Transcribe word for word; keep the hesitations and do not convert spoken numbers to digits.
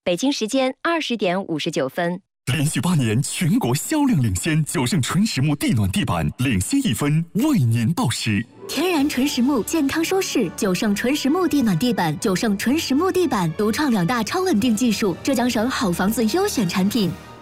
北京时间二十点五十九分。 连续八年全国销量领先，九盛纯实木地暖地板领先一分，为您报时。 天然纯实木，健康舒适。九盛纯实木地暖地板，九盛纯实木地板独创两大超稳定技术，浙江省好房子优选产品。